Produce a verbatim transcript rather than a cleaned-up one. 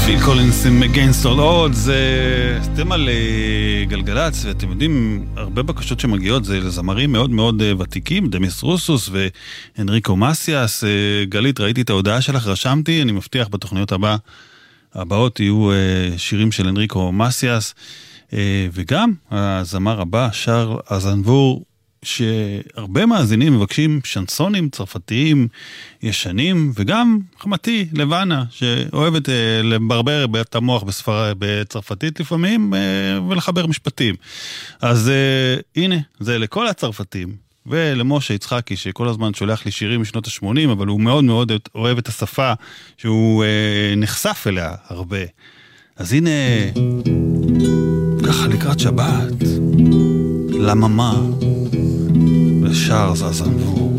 פיל קולינס עם Against All Odds, זה סתם על גלגלץ, ואתם יודעים, הרבה בקשות שמגיעות זה לזמרים מאוד מאוד ותיקים, דמיס רוסוס ואנריקו מסיאס. גלית, ראיתי את ההודעה שלך, רשמתי, אני מבטיח בתוכניות הבא, הבאות יהיו שירים של אנריקו מסיאס, וגם הזמר הבא, שר אזנבור, שהרבה מאזינים מבקשים שנסונים צרפתיים ישנים, וגם חמתי לבנה שאוהבת לברבר את המוח בספר, בצרפתית לפעמים ולחבר משפטים. אז הנה, זה לכל הצרפתים ולמשה יצחקי שכל הזמן שולח לי שירים משנות ה-שמונים, אבל הוא מאוד מאוד אוהב את השפה שהוא נחשף אליה הרבה. אז הנה, ככה לקראת שבת, לממה ושאר זזנבור.